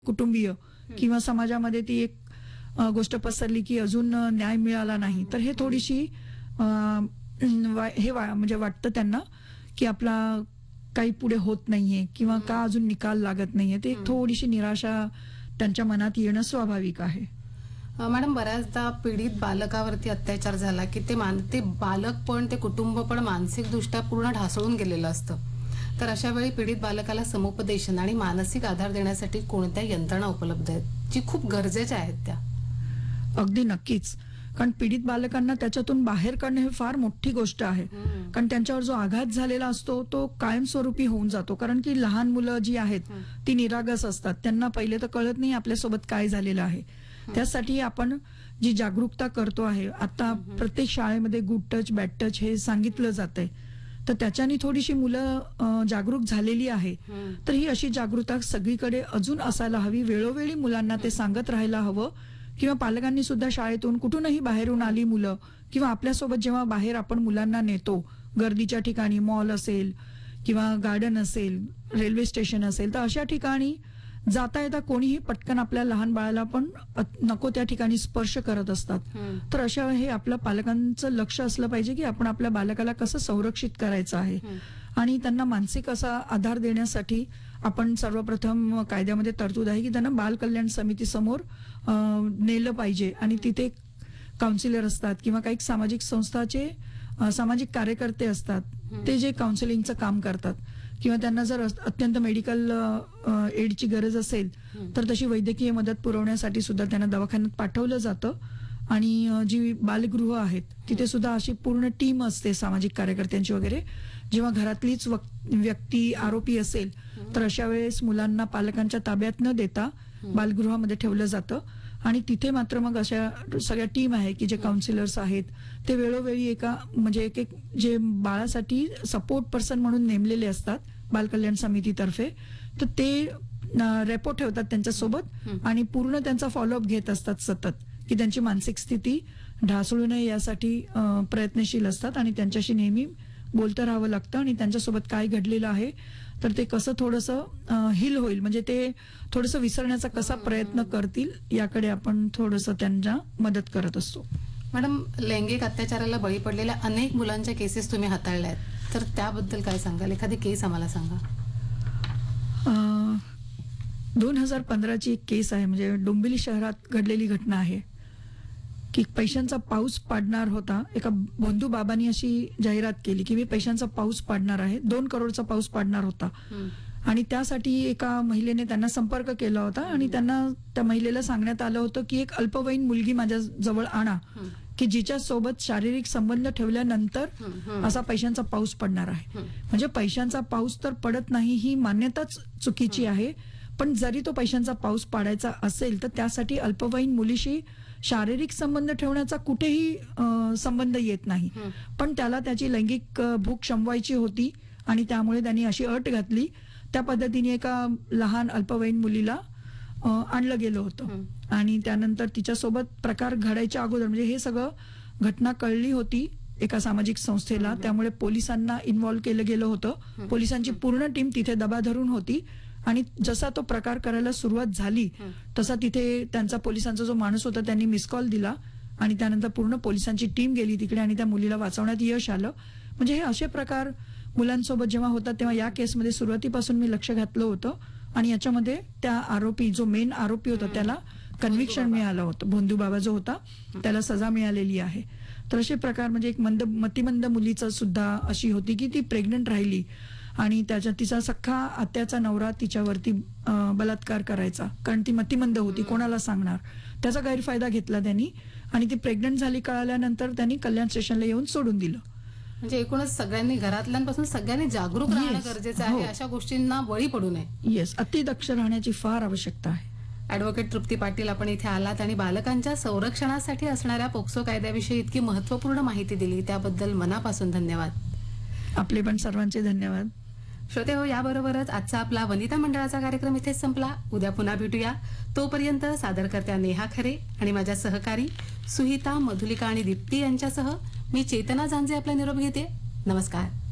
कुटुंबीय किंवा समाजामध्ये ती एक गोष्ट पसरली की अजून न्याय मिळाला नाही, तर हे थोडीशी म्हणजे वाटतं त्यांना की आपला काही पुढे होत नाहीये किंवा का अजून निकाल लागत नाहीये. ते थोडीशी निराशा त्यांच्या मनात येणं स्वाभाविक आहे. मॅडम, बऱ्याचदा पीडित बालकावरती अत्याचार झाला की ते बालक पण ते कुटुंब पण मानसिकदृष्ट्या पूर्ण ढासळून गेलेलं असतं. तर अशा वेळी पीडित बालकाला समुपदेशन आणि मानसिक आधार देण्यासाठी कोणत्या यंत्रणा उपलब्ध आहेत जी खूप गरजेच्या आहेत त्या? अगदी नक्कीच. कारण पीडित बालकांना त्याच्यातून बाहेर काढणं हे फार मोठी गोष्ट आहे. कारण त्यांच्यावर जो आघात झालेला असतो तो कायमस्वरूपी होऊन जातो. कारण की लहान मुलं जी आहेत ती निरागस असतात, त्यांना पहिले तर कळत नाही आपल्यासोबत काय झालेलं आहे. त्यासाठी आपण जी जागरूकता करतो आहे, आता प्रत्येक शाळेमध्ये गुड टच बॅड टच हे सांगितलं जातंय, तर त्याच्याने थोडीशी मुलं जागरूक झालेली आहे. तर ही अशी जागरूकता सगळीकडे अजून असायला हवी. वेळोवेळी मुलांना ते सांगत राहायला हवं किंवा पालकांनी सुद्धा शाळेतून कुठूनही बाहेरून आली मुलं किंवा आपल्यासोबत जेव्हा बाहेर आपण मुलांना नेतो, गर्दीच्या ठिकाणी मॉल असेल किंवा गार्डन असेल, रेल्वे स्टेशन असेल, तर अशा ठिकाणी जाता येता कोणीही पटकन आपल्या लहान बाळाला पण नको त्या ठिकाणी स्पर्श करत असतात. तर अशा हे आपल्या पालकांचं लक्ष असलं पाहिजे की आपण आपल्या बालकाला कसं संरक्षित करायचं आहे आणि त्यांना मानसिक असा आधार देण्यासाठी आपण सर्वप्रथम कायद्यामध्ये तरतूद आहे की त्यांना बाल कल्याण समितीसमोर नेलं पाहिजे आणि तिथे काउन्सिलर असतात किंवा काही सामाजिक संस्थाचे सामाजिक कार्यकर्ते असतात, ते जे काउन्सिलिंगचं काम करतात किंवा त्यांना जर अत्यंत मेडिकल एडची गरज असेल तर तशी वैद्यकीय मदत पुरवण्यासाठी सुद्धा त्यांना दवाखान्यात पाठवलं जातं. आणि जी बालगृह आहेत तिथे सुद्धा अशी पूर्ण टीम असते सामाजिक कार्यकर्त्यांची वगैरे. जेव्हा घरातलीच व्यक्ती आरोपी असेल तर अशा वेळेस मुलांना पालकांच्या ताब्यात न देता बालगृहामध्ये ठेवलं जातं आणि तिथे मात्र मग अशा सगळ्या टीम आहे की जे काउन्सिलर्स आहेत ते वेळोवेळी एक जे बाळासाठी सपोर्ट पर्सन म्हणून नेमलेले असतात बालकल्याण समितीतर्फे, तर ते रेपो ठेवतात त्यांच्यासोबत आणि पूर्ण त्यांचा फॉलोअप घेत असतात सतत की त्यांची मानसिक स्थिती ढासळू नये यासाठी प्रयत्नशील असतात आणि त्यांच्याशी नेहमी बोलतं राहावं लागतं आणि त्यांच्यासोबत काय घडलेलं आहे तर ते कसं थोडंसं हिल होईल, म्हणजे ते थोडंसं विसरण्याचा कसा प्रयत्न करतील याकडे आपण थोडंसं त्यांना मदत करत असतो. मॅडम, लैंगिक अत्याचाराला बळी पडलेल्या अनेक मुलांच्या केसेस तुम्ही हाताळल्या आहेत, तर त्याबद्दल काय सांगाल? एखादी केस आम्हाला सांगा. 2015ची एक केस आहे, म्हणजे डोंबिवली शहरात घडलेली घटना आहे की पैशांचा पाऊस पाडणार होता. एका भोंदू बाबांनी अशी जाहिरात केली की मी पैशांचा पाऊस पाडणार आहे, 2 करोडचा पाऊस पाडणार होता आणि त्यासाठी एका महिलेने त्यांना संपर्क केला होता आणि त्यांना त्या महिलेला सांगण्यात आलं होतं की एक अल्पवयीन मुलगी माझ्या जवळ आणा की जिच्या सोबत शारीरिक संबंध ठेवल्यानंतर असा पैशांचा पाऊस पडणार आहे. म्हणजे पैशांचा पाऊस तर पडत नाही ही मान्यताच चुकीची आहे, पण जरी तो पैशांचा पाऊस पाडायचा असेल तर त्यासाठी अल्पवयीन मुलीशी शारीरिक संबंध ठेवण्याचा कुठेही संबंध येत नाही, पण त्याला त्याची लैंगिक भूक शमवायची होती आणि त्यामुळे त्यांनी अशी अट घातली. त्या पद्धतीने एका लहान अल्पवयीन मुलीला आणलं गेलं होतं आणि त्यानंतर तिच्यासोबत प्रकार घडायच्या अगोदर, म्हणजे हे सगळं घटना कळली होती एका सामाजिक संस्थेला, त्यामुळे पोलिसांना इन्व्हॉल्व्ह केलं गेलं होतं. पोलिसांची पूर्ण टीम तिथे दबा धरून होती आणि जसा तो प्रकार करायला सुरुवात झाली तसा तिथे त्यांचा पोलिसांचा जो माणूस होता त्यांनी मिस कॉल दिला आणि त्यानंतर पूर्ण पोलिसांची टीम गेली तिकडे आणि त्या मुलीला वाचवण्यात यश आलं. म्हणजे हे असे प्रकार मुलांसोबत जेव्हा होतात तेव्हा या केसमध्ये सुरुवातीपासून मी लक्ष घातलं होतं आणि याच्यामध्ये त्या आरोपी, जो मेन आरोपी होता त्याला कन्व्हिक्शन मिळालं होतं. भोंदू बाबा जो होता त्याला सजा मिळालेली आहे. तर असे प्रकार, म्हणजे एक मतिमंद मुलीचं सुद्धा अशी होती की ती प्रेग्नंट राहिली आणि तिचा सख्खा आत्याचा नवरा तिच्यावरती बलात्कार करायचा, कारण ती मतिमंद होती, कोणाला सांगणार. त्याचा गैरफायदा घेतला त्यांनी आणि ती प्रेग्नंट झाली कळाल्यानंतर त्यांनी कल्याण स्टेशनला येऊन सोडून दिलं. म्हणजे एकूणच सगळ्यांनी, घरातल्यांपासून सगळ्यांनी जागरूक राहणं गरजेचं आहे, अशा गोष्टींना बळी पडू नये. येस, अतिदक्ष राहण्याची फार आवश्यकता आहे. ॲडव्होकेट तृप्ती पाटील, आपण इथे आलात आणि बालकांच्या संरक्षणासाठी असणाऱ्या पोक्सो कायद्याविषयी इतकी महत्त्वपूर्ण माहिती दिली, त्याबद्दल मनापासून धन्यवाद. आपले पण सर्वांचे धन्यवाद. श्रोते हो, याबरोबरच आजचा आपला वनिता मंडळाचा कार्यक्रम इथेच संपला. उद्या पुन्हा भेटूया. तोपर्यंत सादरकर्त्या नेहा खरे आणि माझ्या सहकारी सुहिता, मधुलिका आणि दीप्ती यांच्यासह मी चेतना झांजे आपला निरोप घेते. नमस्कार.